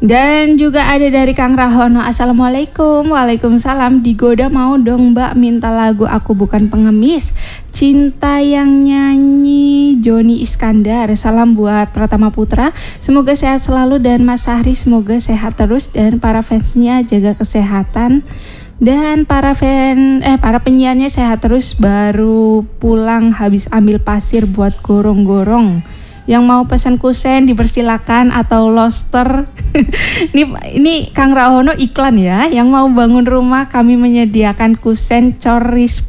Dan juga ada dari Kang Rahono, Assalamualaikum. Waalaikumsalam. Digoda mau dong Mbak minta lagu Aku Bukan Pengemis, Cinta yang nyanyi Joni Iskandar. Salam buat Pratama Putra, semoga sehat selalu, dan Mas Sahri semoga sehat terus, dan para fansnya jaga kesehatan, dan para penyiarnya sehat terus, baru pulang habis ambil pasir buat gorong-gorong. Yang mau pesan kusen dipersilakan, atau loster. Ini Kang Rahono iklan ya. Yang mau bangun rumah kami menyediakan kusen coris